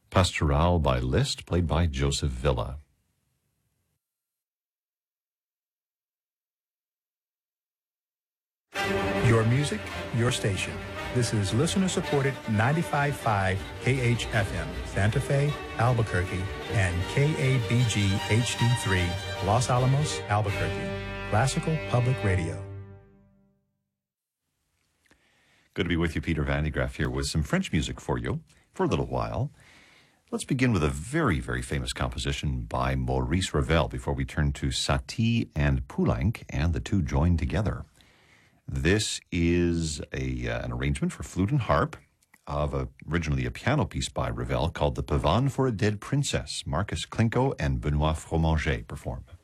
Pastoral by Liszt, played by Joseph Villa. Your music, your station. This is listener-supported 95.5 KHFM, Santa Fe, Albuquerque, and KABG HD3, Los Alamos, Albuquerque. Classical Public Radio. Good to be with you, Peter Van de Graaff here with some French music for you for a little while. Let's begin with a very, very famous composition by Maurice Ravel before we turn to Satie and Poulenc and the two joined together. This is an arrangement for flute and harp of originally a piano piece by Ravel called The Pavane for a Dead Princess. Marcus Klinko and Benoit Fromager perform.